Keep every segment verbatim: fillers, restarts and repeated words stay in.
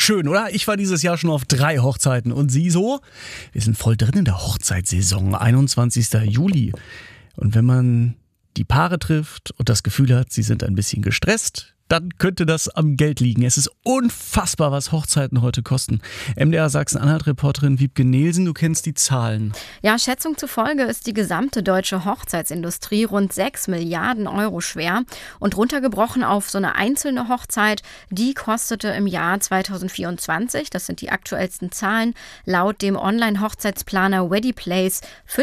Schön, oder? Ich war dieses Jahr schon auf drei Hochzeiten. Und Sie so? Wir sind voll drin in der Hochzeitssaison. einundzwanzigster Juli. Und wenn man die Paare trifft und das Gefühl hat, sie sind ein bisschen gestresst, dann könnte das am Geld liegen. Es ist unfassbar, was Hochzeiten heute kosten. M D R Sachsen-Anhalt-Reporterin Wiebke Nielsen, du kennst die Zahlen. Ja, Schätzung zufolge ist die gesamte deutsche Hochzeitsindustrie rund sechs Milliarden Euro schwer. Und runtergebrochen auf so eine einzelne Hochzeit, die kostete im Jahr zweitausendvierundzwanzig, das sind die aktuellsten Zahlen, laut dem Online-Hochzeitsplaner Weddingplace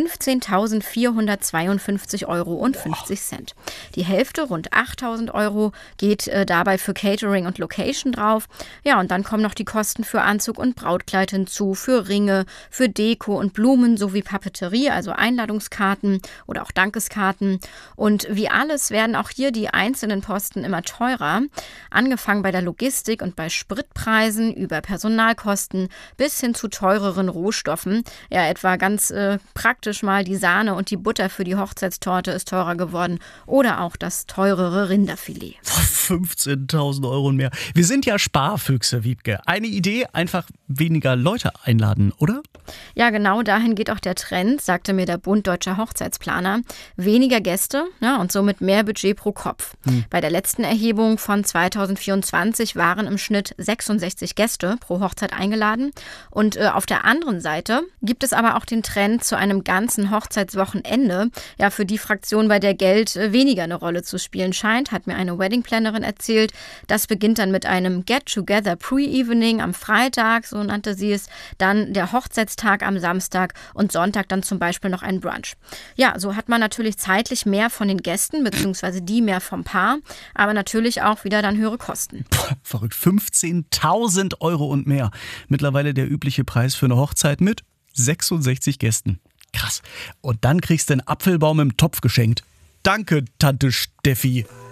fünfzehntausendvierhundertzweiundfünfzig Euro und fünfzig Cent. Die Hälfte, rund achttausend Euro, geht dabei für Catering und Location drauf. Ja, und dann kommen noch die Kosten für Anzug und Brautkleid hinzu, für Ringe, für Deko und Blumen sowie Papeterie, also Einladungskarten oder auch Dankeskarten. Und wie alles werden auch hier die einzelnen Posten immer teurer. Angefangen bei der Logistik und bei Spritpreisen, über Personalkosten bis hin zu teureren Rohstoffen. Ja, etwa ganz äh, praktisch mal die Sahne und die Butter für die Hochzeitstorte ist teurer geworden oder auch das teurere Rinderfilet. fünfzehntausend Euro und mehr. Wir sind ja Sparfüchse, Wiebke. Eine Idee, einfach weniger Leute einladen, oder? Ja, genau dahin geht auch der Trend, sagte mir der Bund Deutscher Hochzeitsplaner. Weniger Gäste, ja, und somit mehr Budget pro Kopf. Hm. Bei der letzten Erhebung von zweitausendvierundzwanzig waren im Schnitt sechsundsechzig Gäste pro Hochzeit eingeladen. Und äh, auf der anderen Seite gibt es aber auch den Trend zu einem ganzen Hochzeitswochenende. Ja, für die Fraktion, bei der Geld äh, weniger eine Rolle zu spielen scheint, hat mir eine Weddingplanerin erzählt. Das beginnt dann mit einem Get-Together Pre-Evening am Freitag, so nannte sie es, dann der Hochzeitstag am Samstag und Sonntag dann zum Beispiel noch ein Brunch. Ja, so hat man natürlich zeitlich mehr von den Gästen, beziehungsweise die mehr vom Paar, aber natürlich auch wieder dann höhere Kosten. Puh, verrückt, fünfzehntausend Euro und mehr. Mittlerweile der übliche Preis für eine Hochzeit mit sechsundsechzig Gästen. Krass. Und dann kriegst du einen Apfelbaum im Topf geschenkt. Danke, Tante Steffi.